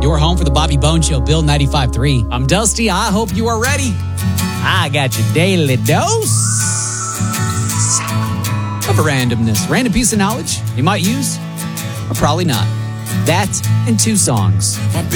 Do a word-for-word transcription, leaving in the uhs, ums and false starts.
your home for the Bobby Bone Show, Bill ninety-five point three. I'm Dusty. I hope you are ready. I got your daily dose of randomness. Random piece of knowledge you might use, or probably not. That and two songs. That